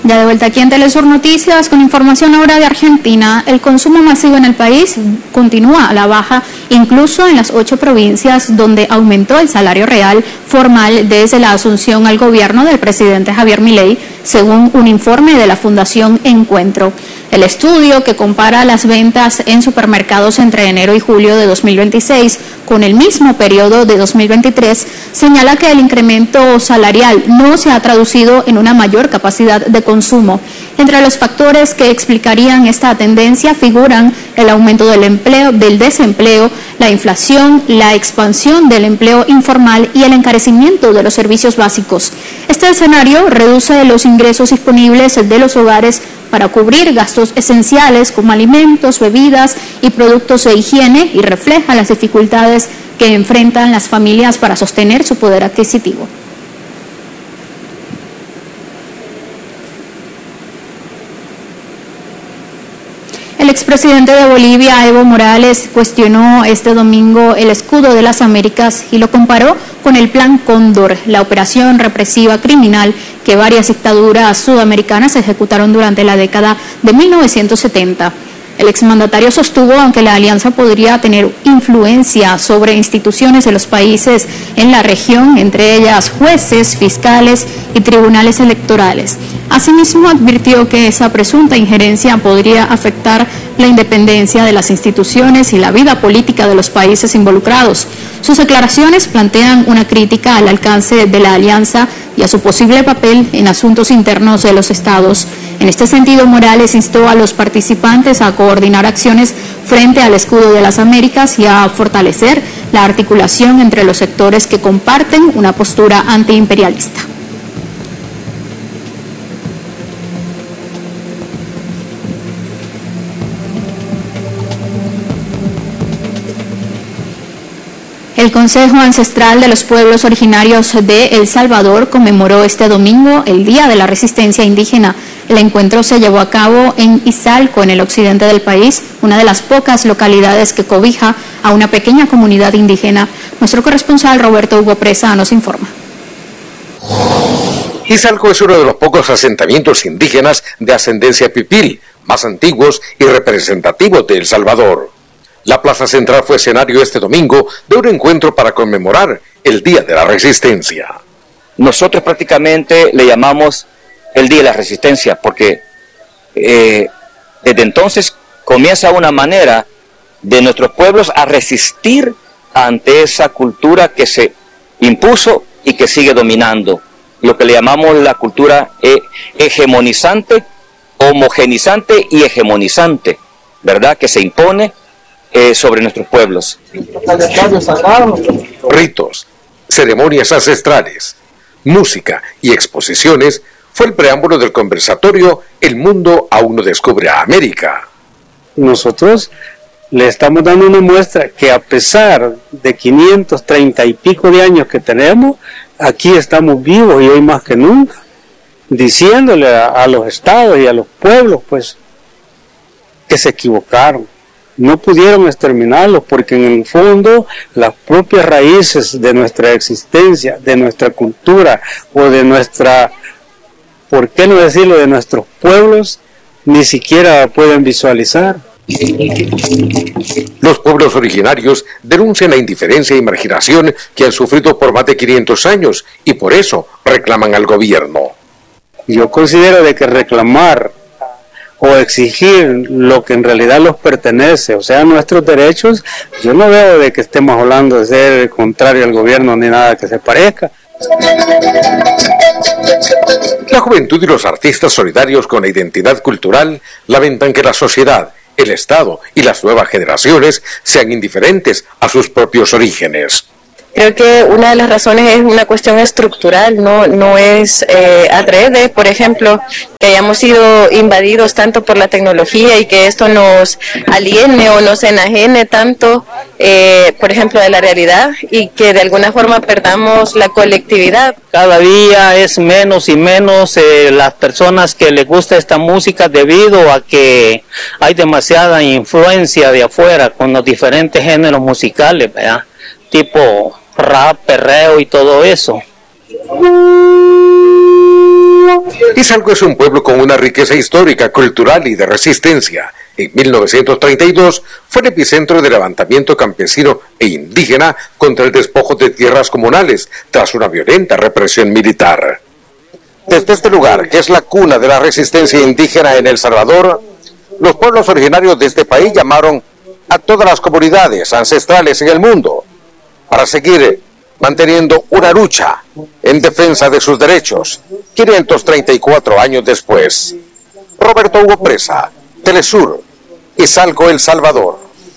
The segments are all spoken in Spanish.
Ya de vuelta aquí en Telesur Noticias, con información ahora de Argentina, el consumo masivo en el país continúa a la baja, incluso en las 8 provincias donde aumentó el salario real formal desde la asunción al gobierno del presidente Javier Milei, según un informe de la Fundación Encuentro. El estudio, que compara las ventas en supermercados entre enero y julio de 2026 con el mismo periodo de 2023, señala que el incremento salarial no se ha traducido en una mayor capacidad de consumo. Entre los factores que explicarían esta tendencia figuran el aumento del empleo, del desempleo, la inflación, la expansión del empleo informal y el encarecimiento de los servicios básicos. Este escenario reduce los ingresos disponibles de los hogares para cubrir gastos esenciales como alimentos, bebidas y productos de higiene, y refleja las dificultades que enfrentan las familias para sostener su poder adquisitivo. El expresidente de Bolivia, Evo Morales, cuestionó este domingo el escudo de las Américas y lo comparó con el Plan Cóndor, la operación represiva criminal que varias dictaduras sudamericanas ejecutaron durante la década de 1970. El exmandatario sostuvo que la alianza podría tener influencia sobre instituciones de los países en la región, entre ellas jueces, fiscales y tribunales electorales. Asimismo, advirtió que esa presunta injerencia podría afectar la independencia de las instituciones y la vida política de los países involucrados. Sus declaraciones plantean una crítica al alcance de la alianza y a su posible papel en asuntos internos de los estados. En este sentido, Morales instó a los participantes a coordinar acciones frente al escudo de las Américas y a fortalecer la articulación entre los sectores que comparten una postura antiimperialista. El Consejo Ancestral de los Pueblos Originarios de El Salvador conmemoró este domingo el Día de la Resistencia Indígena. El encuentro se llevó a cabo en Izalco, en el occidente del país, una de las pocas localidades que cobija a una pequeña comunidad indígena. Nuestro corresponsal Roberto Hugo Presa nos informa. Izalco es uno de los pocos asentamientos indígenas de ascendencia pipil, más antiguos y representativos de El Salvador. La plaza central fue escenario este domingo de un encuentro para conmemorar el Día de la Resistencia. Nosotros prácticamente le llamamos el Día de la Resistencia porque desde entonces comienza una manera de nuestros pueblos a resistir ante esa cultura que se impuso y que sigue dominando. Lo que le llamamos la cultura hegemonizante, homogenizante y hegemonizante, ¿verdad? Que se impone sobre nuestros pueblos. Ritos, ceremonias ancestrales, música y exposiciones fue el preámbulo del conversatorio El Mundo Aún No Descubre a América. Nosotros le estamos dando una muestra que a pesar de 530 y pico de años que tenemos, aquí estamos vivos y hoy más que nunca, diciéndole a los estados y a los pueblos pues que se equivocaron. No pudieron exterminarlos porque en el fondo las propias raíces de nuestra existencia, de nuestra cultura o de nuestra, ¿por qué no decirlo?, de nuestros pueblos, ni siquiera pueden visualizar. Los pueblos originarios denuncian la indiferencia y marginación que han sufrido por más de 500 años y por eso reclaman al gobierno. Yo considero de que reclamar o exigir lo que en realidad los pertenece, o sea, nuestros derechos, yo no veo de que estemos hablando de ser contrario al gobierno ni nada que se parezca. La juventud y los artistas solidarios con la identidad cultural lamentan que la sociedad, el Estado y las nuevas generaciones sean indiferentes a sus propios orígenes. Creo que una de las razones es una cuestión estructural, no es adrede, por ejemplo, que hayamos sido invadidos tanto por la tecnología y que esto nos aliene o nos enajene tanto, por ejemplo, de la realidad y que de alguna forma perdamos la colectividad. Cada día es menos y menos las personas que les gusta esta música debido a que hay demasiada influencia de afuera con los diferentes géneros musicales, ¿verdad? Tipo rap, perreo y todo eso. Izalco es un pueblo con una riqueza histórica, cultural y de resistencia. En 1932 fue el epicentro del levantamiento campesino e indígena contra el despojo de tierras comunales, tras una violenta represión militar. Desde este lugar, que es la cuna de la resistencia indígena en El Salvador, los pueblos originarios de este país llamaron a todas las comunidades ancestrales en el mundo para seguir manteniendo una lucha en defensa de sus derechos, 534 años después. Roberto Hugo Presa, Telesur, Izalco, El Salvador.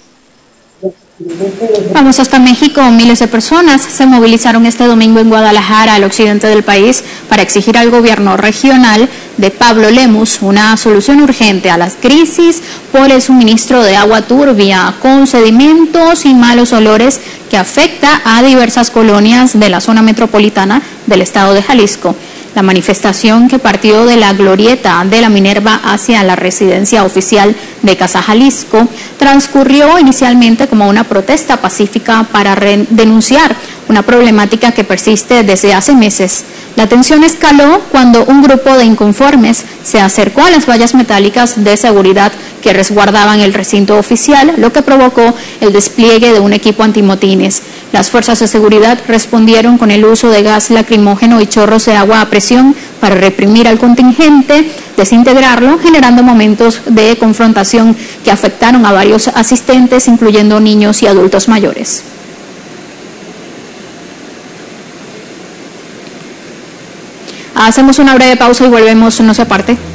Vamos hasta México. Miles de personas se movilizaron este domingo en Guadalajara, al occidente del país, para exigir al gobierno regional de Pablo Lemus una solución urgente a las crisis por el suministro de agua turbia, con sedimentos y malos olores que afecta a diversas colonias de la zona metropolitana del estado de Jalisco. La manifestación, que partió de la glorieta de la Minerva hacia la residencia oficial de Casa Jalisco, transcurrió inicialmente como una protesta pacífica para denunciar una problemática que persiste desde hace meses. La tensión escaló cuando un grupo de inconformes se acercó a las vallas metálicas de seguridad que resguardaban el recinto oficial, lo que provocó el despliegue de un equipo antimotines. Las fuerzas de seguridad respondieron con el uso de gas lacrimógeno y chorros de agua a presión para reprimir al contingente, desintegrarlo, generando momentos de confrontación que afectaron a varios asistentes, incluyendo niños y adultos mayores. Hacemos una breve pausa y volvemos, no se aparte.